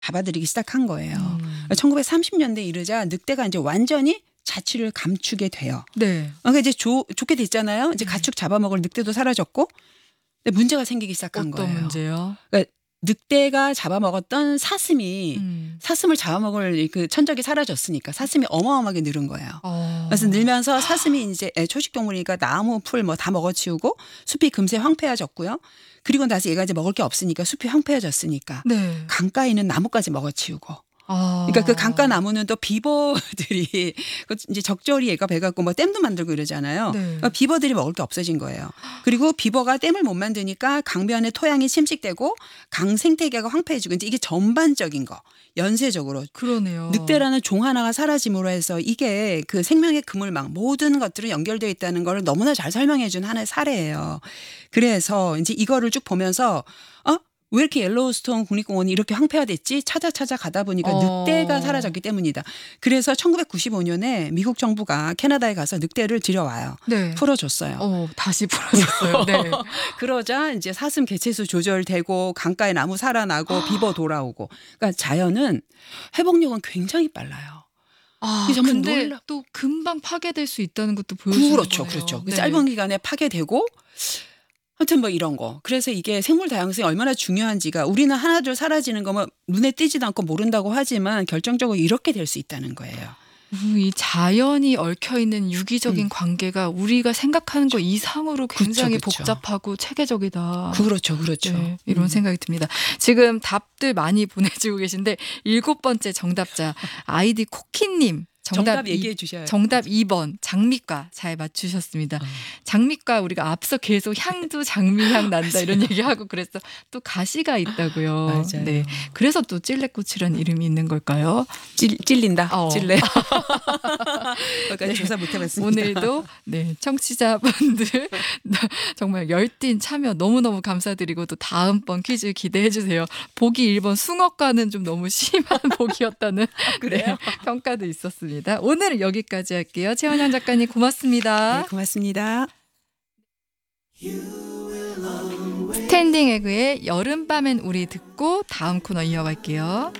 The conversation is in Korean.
잡아들이기 시작한 거예요. 1930년대 이르자 늑대가 이제 완전히 자취를 감추게 돼요. 네. 그러니까 이제 좋게 됐잖아요. 이제 가축 잡아먹을 늑대도 사라졌고, 근데 문제가 생기기 시작한 거예요. 어떤 문제요? 그러니까 늑대가 잡아먹었던 사슴이 사슴을 잡아먹을 그 천적이 사라졌으니까 사슴이 어마어마하게 늘은 거예요. 그래서 늘면서 사슴이 이제 초식 동물이니까 나무, 풀 뭐 다 먹어치우고 숲이 금세 황폐해졌고요. 그리고 나서 얘가 이제 먹을 게 없으니까 숲이 황폐해졌으니까 네. 강가에 있는 나무까지 먹어치우고. 그러니까 그 강가 나무는 또 비버들이 이제 적절히 얘가 배갖고 뭐 댐도 만들고 이러잖아요. 네. 그러니까 비버들이 먹을 게 없어진 거예요. 그리고 비버가 댐을 못 만드니까 강변의 토양이 침식되고 강 생태계가 황폐해지고 이제 이게 전반적인 거 연쇄적으로 그러네요. 늑대라는 종 하나가 사라짐으로 해서 이게 그 생명의 그물망 모든 것들은 연결되어 있다는 걸 너무나 잘 설명해 준 하나의 사례예요. 그래서 이제 이거를 쭉 보면서 왜 이렇게 옐로우스톤 국립공원이 이렇게 황폐화됐지? 찾아 가다 보니까 늑대가 사라졌기 때문이다. 그래서 1995년에 미국 정부가 캐나다에 가서 늑대를 들여와요. 네. 풀어줬어요. 다시 풀어줬어요. 네. 그러자 이제 사슴 개체수 조절되고 강가에 나무 살아나고 비버 돌아오고. 그러니까 자연은 회복력은 굉장히 빨라요. 정말 근데 또 금방 파괴될 수 있다는 것도 보여주는 거예요. 그렇죠. 네. 짧은 기간에 파괴되고 하여튼 뭐 이런 거. 그래서 이게 생물 다양성이 얼마나 중요한지가 우리는 하나둘 사라지는 거면 눈에 띄지도 않고 모른다고 하지만 결정적으로 이렇게 될 수 있다는 거예요. 이 자연이 얽혀있는 유기적인 관계가 우리가 생각하는 것 이상으로 굉장히 그렇죠. 복잡하고 체계적이다. 그렇죠. 네, 이런 생각이 듭니다. 지금 답들 많이 보내주고 계신데 7번째 정답자 아이디 코키님. 정답 얘기해 주셔요. 정답 2번 장미과 잘 맞추셨습니다. 장미과 우리가 앞서 계속 향도 장미향 난다 이런 얘기하고 그래서 또 가시가 있다고요. 맞아요. 네, 그래서 또 찔레꽃이라는 이름이 있는 걸까요? 찔린다. 찔레. 네. 조사 못 해봤습니다. 오늘도 청취자분들 정말 열띤 참여 너무너무 감사드리고 또 다음번 퀴즈 기대해 주세요. 보기 1번 숭어과는 좀 너무 심한 보기였다는 그래요? 평가도 있었습니다. 오늘은 여기까지 할게요. 최원영 작가님 고맙습니다. 네, 고맙습니다. 스탠딩 에그의 여름밤엔 우리 듣고 다음 코너 이어갈게요.